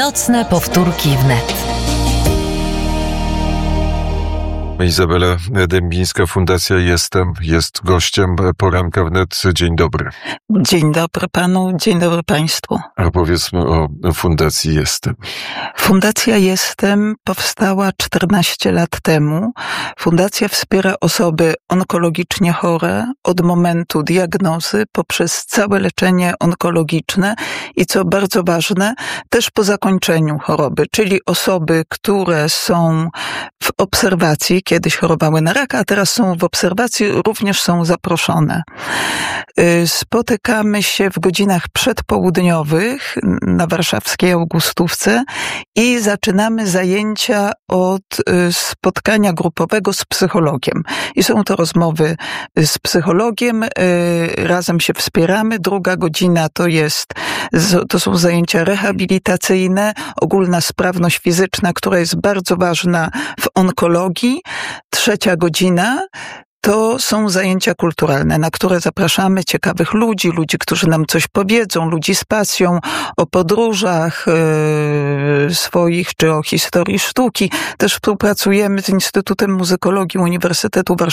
Nocne powtórki wnet. Izabela Dębińska, Fundacja Jestem, jest gościem Poranka Wnet. Dzień dobry. Dzień dobry panu, dzień dobry państwu. A powiedzmy o Fundacji Jestem. Fundacja Jestem powstała 14 lat temu. Fundacja wspiera osoby onkologicznie chore od momentu diagnozy poprzez całe leczenie onkologiczne i co bardzo ważne, też po zakończeniu choroby, czyli osoby, które są w obserwacji, kiedyś chorowały na raka, a teraz są w obserwacji, również są zaproszone. Spotykamy się w godzinach przedpołudniowych na warszawskiej Augustówce i zaczynamy zajęcia od spotkania grupowego z psychologiem. I są to rozmowy z psychologiem, razem się wspieramy. Druga godzina to są zajęcia rehabilitacyjne, ogólna sprawność fizyczna, która jest bardzo ważna w onkologii. Trzecia godzina to są zajęcia kulturalne, na które zapraszamy ciekawych ludzi, którzy nam coś powiedzą, ludzi z pasją, o podróżach swoich, czy o historii sztuki. Też współpracujemy z Instytutem Muzykologii Uniwersytetu Warszawskiego